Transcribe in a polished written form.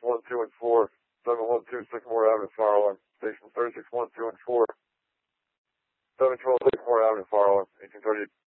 1, 2, and 4. 712 Sycamore Avenue, fire alarm. Station 36, 1, 2, and 4. 712 Sycamore Avenue, fire alarm. 1838.